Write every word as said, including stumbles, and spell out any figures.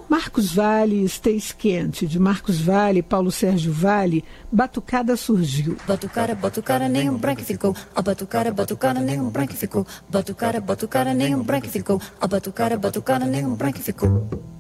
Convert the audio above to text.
Marcos Valle, Stacy Kent, de Marcos Valle, Paulo Sérgio Valle, Batucada surgiu. Batucada, batucada, nem um branco ficou. A batucada, batucada, nem um branco ficou. Batucada, batucada, nem um branco ficou. A batucada, batucada, nem um branco ficou.